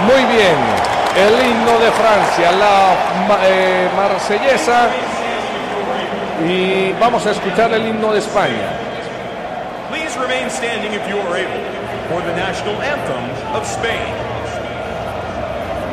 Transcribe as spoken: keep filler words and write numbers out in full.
Muy bien, el himno de Francia, la eh, marsellesa, y vamos a escuchar el himno de España. Please remain standing if you are able for the national anthem of Spain.